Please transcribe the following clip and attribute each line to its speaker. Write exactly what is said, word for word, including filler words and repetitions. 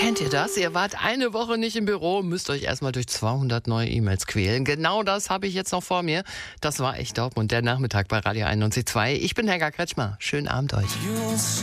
Speaker 1: Kennt ihr das? Ihr wart eine Woche nicht im Büro, müsst euch erstmal durch zweihundert neue E-Mails quälen. Genau das habe ich jetzt noch vor mir. Das war echt Dortmund, der Nachmittag bei Radio einundneunzig Komma zwei. Ich bin Helga Kretschmer. Schönen Abend euch.